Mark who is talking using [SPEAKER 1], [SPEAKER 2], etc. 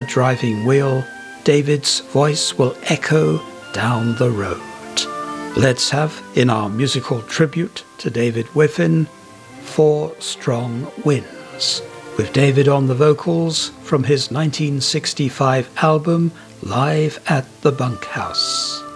[SPEAKER 1] driving wheel, David's voice will echo down the road. Let's have, in our musical tribute to David Whiffen, Four Strong Winds, with David on the vocals from his 1965 album Live at the Bunkhouse.